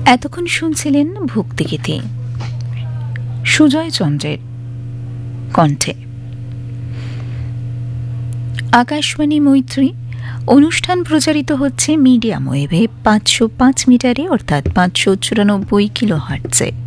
এতক্ষণ শুনছিলেন ভক্তিগীতি সুজয় চন্দ্রের কণ্ঠে। আকাশবাণী মৈত্রী অনুষ্ঠান প্রচারিত হচ্ছে মিডিয়াম ওয়েভে 505 মিটারে অর্থাৎ 594 কিলোহার্টজে।